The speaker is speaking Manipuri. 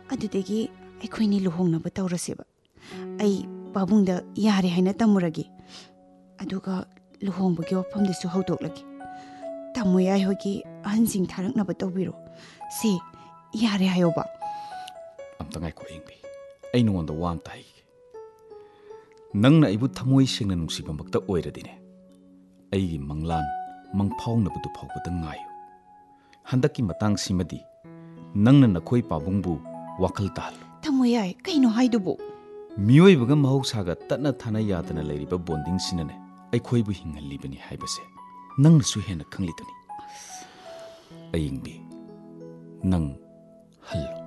ꯑꯗꯨꯗꯒꯤ ꯑꯩꯈꯣꯏꯅꯤ ꯂꯨꯍꯣꯡꯅꯕ ꯇꯧꯔꯁꯦꯕ ꯑꯩ ꯄꯥꯕꯨꯡꯗ ꯌꯥꯔꯦ ꯍꯥꯏꯅ ꯇꯝꯃꯨꯔꯒꯦ ꯑꯗꯨꯒ ꯂꯨꯍꯣꯡꯕꯒꯤ ꯋꯥꯐꯝꯗꯨꯁꯨ ꯍꯧꯗꯣꯛꯂꯒꯦ ꯇꯥꯃꯣ ꯌꯥꯏꯍꯣꯏꯒꯤ ꯑꯍꯟꯁꯤꯡ ꯊꯥꯔꯛꯅꯕ ꯇꯧꯕꯤꯔꯣ ꯁꯤ ꯌꯥꯔꯦ ꯍꯥꯏꯌꯣꯕ ꯑꯝꯇ ꯉꯥꯏꯈꯣ ꯑꯌꯤꯡꯕꯤ ꯑꯩ ꯅꯉꯣꯟꯗ ꯋꯥ ꯑꯝꯇ ꯍꯥꯏꯒꯦ ꯅꯪꯅ ꯑꯩꯕꯨ ꯊꯃꯣꯏ ꯁꯦꯡꯅ ꯅꯨꯡꯁꯤꯕꯃꯛꯇ ꯑꯣꯏꯔꯗꯤꯅꯦ ꯑꯩꯒꯤ ꯃꯪꯂꯥꯟ ꯃꯪꯐꯥꯎꯅꯕꯗꯨ ꯐꯥꯎꯕꯗ ꯉꯥꯏꯌꯨ ꯍꯟꯗꯛꯀꯤ ꯃꯇꯥꯡꯁꯤꯃꯗꯤ ꯅꯪꯅ ꯅꯈꯣꯏ ꯄꯥꯕꯨꯡꯕꯨ ꯋꯥꯈꯜ ꯇꯥꯍꯜꯂꯨ ꯇꯥꯃꯣ ꯌꯥꯏ ꯀꯩꯅꯣ ꯍꯥꯏꯗꯨꯕꯨ ꯃꯤꯑꯣꯏꯕꯒ ꯃꯍꯧꯁꯥꯒ ꯇꯠꯅ ꯊꯥꯅ ꯌꯥꯗꯅ ꯂꯩꯔꯤꯕ ꯕꯣꯟꯗꯤꯡꯁꯤꯅꯅꯦ ꯑꯩꯈꯣꯏꯕꯨ ꯍꯤꯡꯍꯜꯂꯤꯕꯅꯤ ꯍꯥꯏꯕꯁꯦ ꯅꯪꯅꯁꯨ ꯍꯦꯟꯅ ꯈꯪꯂꯤꯗꯨꯅꯤ ꯑꯌꯤꯡꯕꯤ ꯅꯪ ꯍꯜꯂꯣ